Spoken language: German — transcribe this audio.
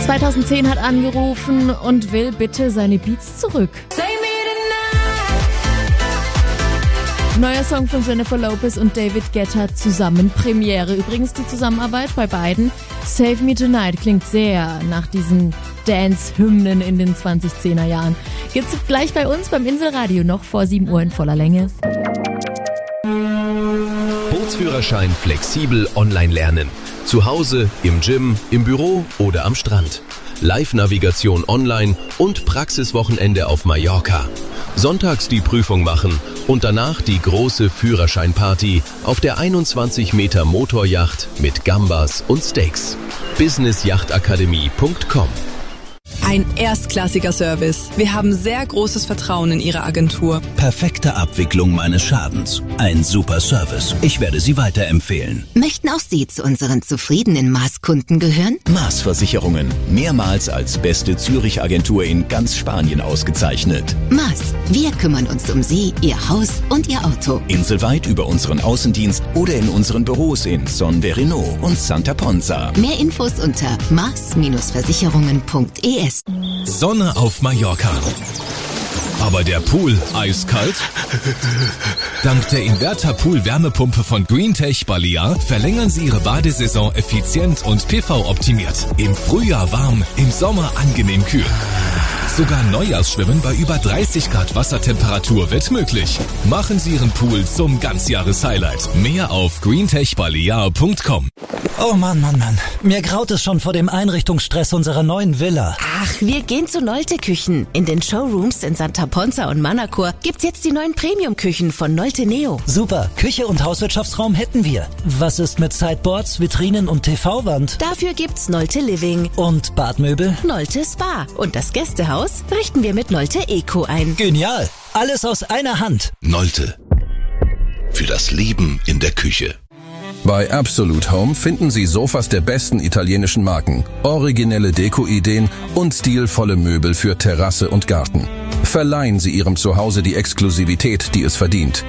2010 hat angerufen und will bitte seine Beats zurück. Neuer Song von Jennifer Lopez und David Guetta zusammen. Premiere. Übrigens die Zusammenarbeit bei beiden. Save Me Tonight klingt sehr nach diesen Dance-Hymnen in den 2010er Jahren. Gibt's gleich bei uns beim Inselradio noch vor 7 Uhr in voller Länge. Bootsführerschein flexibel online lernen. Zu Hause, im Gym, im Büro oder am Strand. Live-Navigation online und Praxiswochenende auf Mallorca. Sonntags die Prüfung machen und danach die große Führerscheinparty auf der 21 Meter Motoryacht mit Gambas und Steaks. businessjachtakademie.com. Ein erstklassiger Service. Wir haben sehr großes Vertrauen in Ihre Agentur. Perfekte Abwicklung meines Schadens. Ein super Service. Ich werde Sie weiterempfehlen. Möchten auch Sie zu unseren zufriedenen Maß-Kunden gehören? Maß Versicherungen. Mehrmals als beste Zürich-Agentur in ganz Spanien ausgezeichnet. Maß. Wir kümmern uns um Sie, Ihr Haus und Ihr Auto. Inselweit über unseren Außendienst oder in unseren Büros in Son Verino und Santa Ponza. Mehr Infos unter maß-versicherungen.es. Sonne auf Mallorca. Aber der Pool eiskalt? Dank der Inverter-Pool-Wärmepumpe von Greentech Balear verlängern Sie Ihre Badesaison effizient und PV-optimiert. Im Frühjahr warm, im Sommer angenehm kühl. Sogar Neujahrsschwimmen bei über 30 Grad Wassertemperatur wird möglich. Machen Sie Ihren Pool zum Ganzjahres-Highlight. Mehr auf greentechbalear.com. Oh Mann. Mir graut es schon vor dem Einrichtungsstress unserer neuen Villa. Ach, wir gehen zu Nolte Küchen. In den Showrooms in Santa Ponza und Manacor gibt's jetzt die neuen Premium-Küchen von Nolte Neo. Super, Küche und Hauswirtschaftsraum hätten wir. Was ist mit Sideboards, Vitrinen und TV-Wand? Dafür gibt's Nolte Living. Und Badmöbel? Nolte Spa. Und das Gästehaus richten wir mit Nolte Eco ein. Genial, alles aus einer Hand. Nolte. Für das Leben in der Küche. Bei Absolute Home finden Sie Sofas der besten italienischen Marken, originelle Deko-Ideen und stilvolle Möbel für Terrasse und Garten. Verleihen Sie Ihrem Zuhause die Exklusivität, die es verdient.